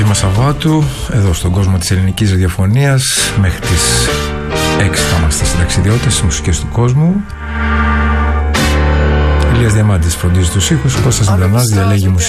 Απόγευμα Σαββάτου, εδώ στον κόσμο της ελληνικής ραδιοφωνίας. Μέχρι τις 6 θα είμαστε συνταξιδιώτες στις μουσικές του κόσμου. Ηλίας Διαμάντης φροντίζει τους ήχους, Κώστας Μητρανάς διαλέγει μουσική.